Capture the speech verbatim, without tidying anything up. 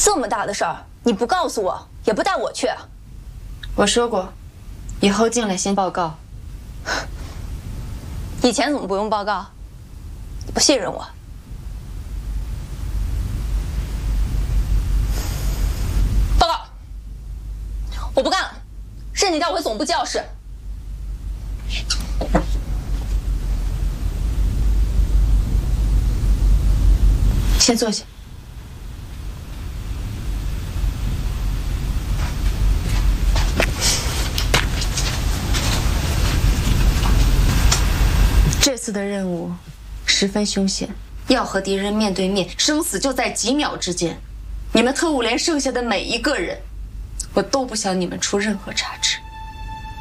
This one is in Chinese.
这么大的事儿，你不告诉我，也不带我去。 我说过，以后进来先报告。 以前怎么不用报告？你不信任我？报告！我不干了，申请调回总部教室。 先坐下。这次的任务十分凶险，要和敌人面对面，生死就在几秒之间。你们特务连剩下的每一个人，我都不想你们出任何差池。